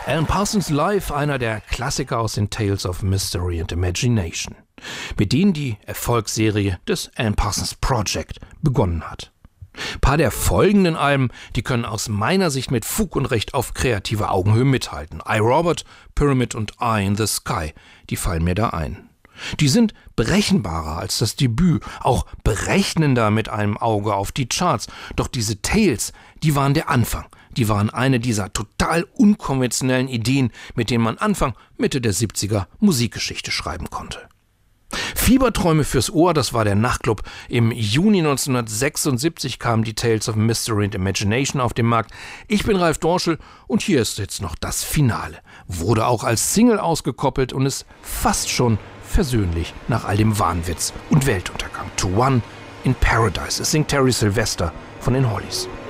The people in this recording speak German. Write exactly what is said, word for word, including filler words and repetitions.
Alan Parsons Live, einer der Klassiker aus den Tales of Mystery and Imagination, mit denen die Erfolgsserie des Alan Parsons Project begonnen hat. Ein paar der folgenden Alben, die können aus meiner Sicht mit Fug und Recht auf kreative Augenhöhe mithalten. I, Robot, Pyramid und Eye in the Sky, die fallen mir da ein. Die sind berechenbarer als das Debüt, auch berechnender mit einem Auge auf die Charts. Doch diese Tales, die waren der Anfang. Die waren eine dieser total unkonventionellen Ideen, mit denen man Anfang, Mitte der siebziger Musikgeschichte schreiben konnte. Fieberträume fürs Ohr, das war der Nachtclub. Im Juni neunzehnhundertsechsundsiebzig kamen die Tales of Mystery and Imagination auf den Markt. Ich bin Ralf Dorschel und hier ist jetzt noch das Finale. Wurde auch als Single ausgekoppelt und ist fast schon versöhnlich nach all dem Wahnwitz und Weltuntergang. To One in Paradise. Es singt Terry Sylvester von den Hollies.